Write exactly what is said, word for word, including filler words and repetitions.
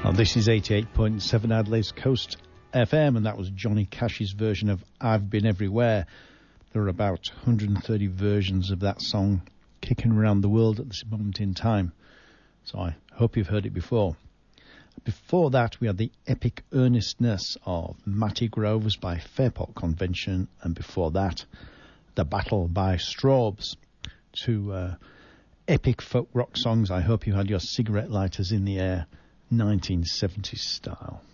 Well, this is eighty-eight point seven Adelaide's Coast F M, and that was Johnny Cash's version of I've Been Everywhere. There are about one hundred thirty versions of that song kicking around the world at this moment in time, so I hope you've heard it before. Before that, we had the epic earnestness of Matty Groves by Fairport Convention, and before that, The Battle by Straubs. Two uh, epic folk rock songs. I hope you had your cigarette lighters in the air, nineteen seventies style.